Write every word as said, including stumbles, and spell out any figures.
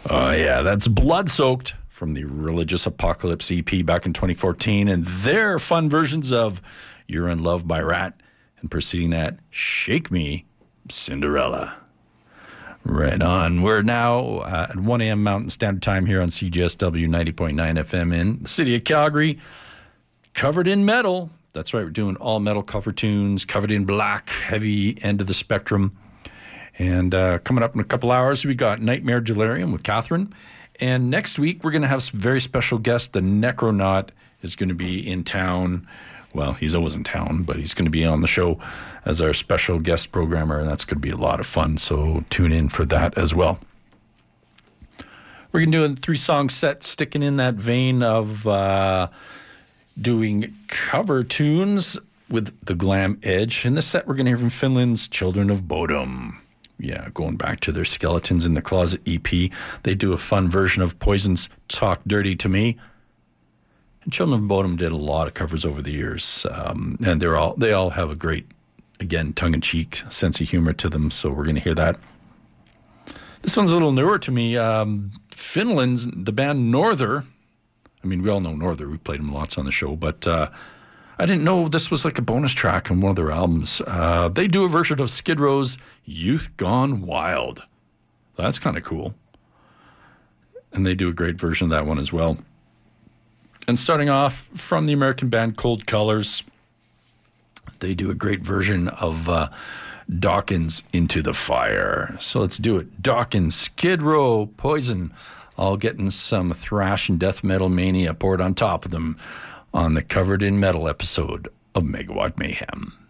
Oh, yeah, that's Blood Soaked from the Religious Apocalypse E P back in twenty fourteen, and their fun versions of You're in Love by Rat, and preceding that, Shake Me, Cinderella. Right on. We're now uh, at one a.m. Mountain Standard Time here on C J S W ninety point nine F M in the city of Calgary, covered in metal. That's right, we're doing all metal cover tunes, covered in black, heavy end of the spectrum. And uh, coming up in a couple hours, we got Nightmare Delirium with Catherine. And next week, we're going to have some very special guests. The Necronaut is going to be in town. Well, he's always in town, but he's going to be on the show as our special guest programmer, and that's going to be a lot of fun. So tune in for that as well. We're going to do a three-song set, sticking in that vein of uh, doing cover tunes with the glam edge. In this set, we're going to hear from Finland's Children of Bodom. Yeah, going back to their Skeletons in the Closet E P. They do a fun version of Poison's Talk Dirty to Me. And Children of Bodom did a lot of covers over the years. Um, and they're all they all have a great, again, tongue-in-cheek sense of humor to them. So we're going to hear that. This one's a little newer to me. Um, Finland's, the band Norther. I mean, we all know Norther. We played them lots on the show. But uh, I didn't know this was like a bonus track on one of their albums. Uh, they do a version of Skid Row's Youth Gone Wild. That's kind of cool. And they do a great version of that one as well. And starting off from the American band Cold Colors, they do a great version of uh, Dawkins Into the Fire. So let's do it. Dawkins, Skid Row, Poison, all getting some thrash and death metal mania poured on top of them on the Covered in Metal episode of Megawatt Mayhem.